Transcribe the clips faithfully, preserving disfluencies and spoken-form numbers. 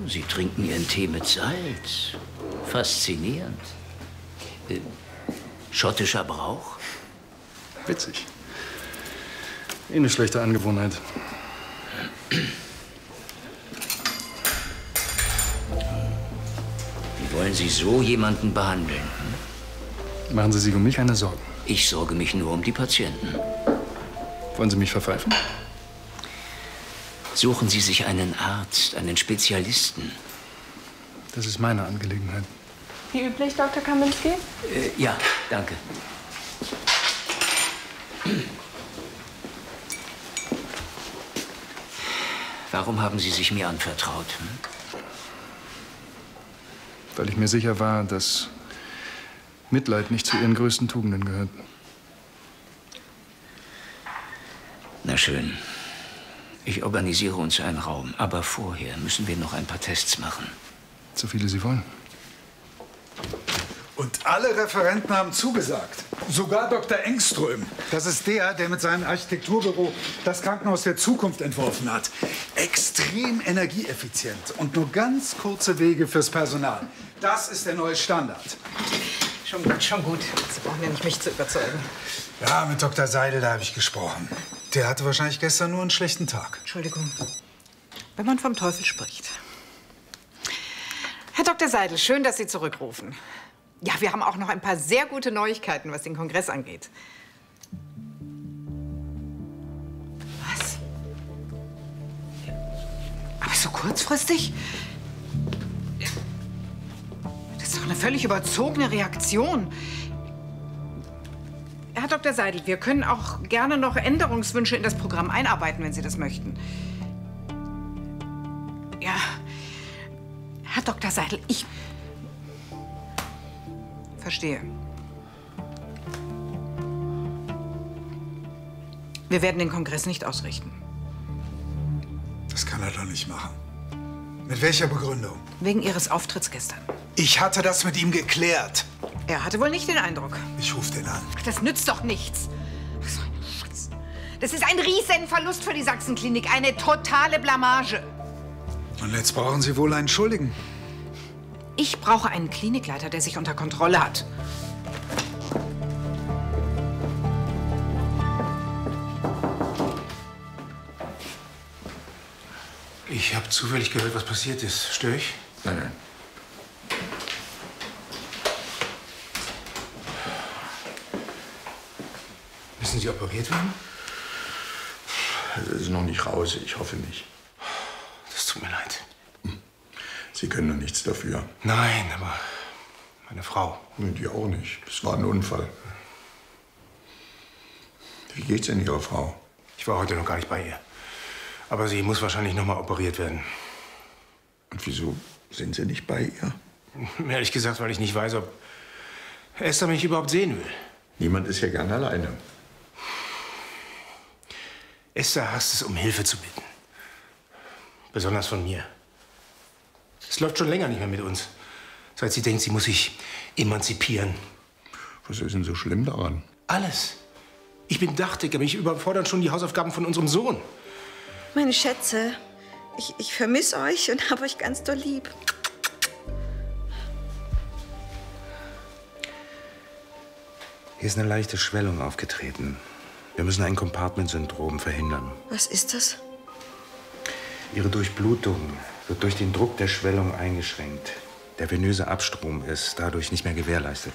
Sie trinken Ihren Tee mit Salz. Faszinierend. Äh, schottischer Brauch? Witzig. Eh eine schlechte Angewohnheit. Wie wollen Sie so jemanden behandeln? Hm? Machen Sie sich um mich keine Sorgen. Ich sorge mich nur um die Patienten. Wollen Sie mich verpfeifen? Suchen Sie sich einen Arzt, einen Spezialisten. Das ist meine Angelegenheit. Wie üblich, Doktor Kaminski? Äh, ja, danke. Warum haben Sie sich mir anvertraut? Hm? Weil ich mir sicher war, dass Mitleid nicht zu Ihren größten Tugenden gehört. Na schön. Ich organisiere uns einen Raum. Aber vorher müssen wir noch ein paar Tests machen. So viele Sie wollen. Und alle Referenten haben zugesagt. Sogar Doktor Engström. Das ist der, der mit seinem Architekturbüro das Krankenhaus der Zukunft entworfen hat. Extrem energieeffizient und nur ganz kurze Wege fürs Personal. Das ist der neue Standard. Schon gut, schon gut. Sie brauchen ja nicht mich zu überzeugen. Ja, mit Doktor Seidel, da habe ich gesprochen. Der hatte wahrscheinlich gestern nur einen schlechten Tag. Entschuldigung. Wenn man vom Teufel spricht. Herr Doktor Seidel, schön, dass Sie zurückrufen. Ja, wir haben auch noch ein paar sehr gute Neuigkeiten, was den Kongress angeht. Was? Aber so kurzfristig? Das ist doch eine völlig überzogene Reaktion. Herr Doktor Seidel, wir können auch gerne noch Änderungswünsche in das Programm einarbeiten, wenn Sie das möchten. Ja, Herr Doktor Seidel, ich verstehe. Wir werden den Kongress nicht ausrichten. Das kann er doch nicht machen. Mit welcher Begründung? Wegen Ihres Auftritts gestern. Ich hatte das mit ihm geklärt. Er hatte wohl nicht den Eindruck. Ich rufe den an. Ach, das nützt doch nichts. Was soll ein Scheiß? Das ist ein Riesenverlust für die Sachsenklinik. Eine totale Blamage. Und jetzt brauchen Sie wohl einen Schuldigen. Ich brauche einen Klinikleiter, der sich unter Kontrolle hat. Ich habe zufällig gehört, was passiert ist. Störe ich? Nein, nein. Müssen Sie operiert werden? Das ist noch nicht raus. Ich hoffe nicht. Das tut mir leid. Sie können doch nichts dafür. Nein, aber meine Frau. Nee, die auch nicht. Das war ein Unfall. Wie geht's denn Ihrer Frau? Ich war heute noch gar nicht bei ihr. Aber sie muss wahrscheinlich noch mal operiert werden. Und wieso sind Sie nicht bei ihr? Ehrlich gesagt, weil ich nicht weiß, ob Esther mich überhaupt sehen will. Niemand ist ja gern alleine. Esther hasst es, um Hilfe zu bitten. Besonders von mir. Es läuft schon länger nicht mehr mit uns. Seit sie denkt, sie muss sich emanzipieren. Was ist denn so schlimm daran? Alles. Ich bin Dachdecker, mich überfordern schon die Hausaufgaben von unserem Sohn. Meine Schätze, ich, ich vermisse euch und habe euch ganz doll lieb. Hier ist eine leichte Schwellung aufgetreten. Wir müssen ein Compartment-Syndrom verhindern. Was ist das? Ihre Durchblutung wird durch den Druck der Schwellung eingeschränkt. Der venöse Abstrom ist dadurch nicht mehr gewährleistet.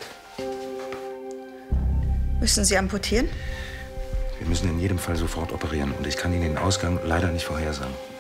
Müssen Sie amputieren? Wir müssen in jedem Fall sofort operieren und ich kann Ihnen den Ausgang leider nicht vorhersagen.